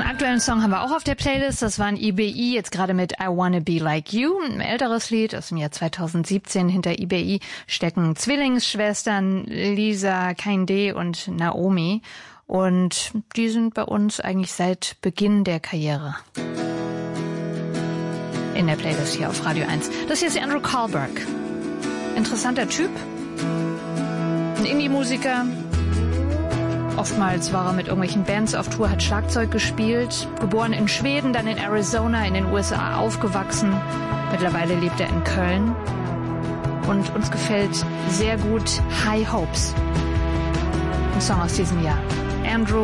aktuellen Song haben wir auch auf der Playlist. Das waren IBI, jetzt gerade mit I Wanna Be Like You. Ein älteres Lied aus dem Jahr 2017. Hinter IBI stecken Zwillingsschwestern Lisa, Kainde und Naomi. Und die sind bei uns eigentlich seit Beginn der Karriere in der Playlist hier auf Radio 1. Das hier ist Andrew Carlberg. Interessanter Typ. Ein Indie-Musiker. Oftmals war er mit irgendwelchen Bands auf Tour, hat Schlagzeug gespielt. Geboren in Schweden, dann in Arizona, in den USA aufgewachsen. Mittlerweile lebt er in Köln. Und uns gefällt sehr gut High Hopes. Ein Song aus diesem Jahr. Andrew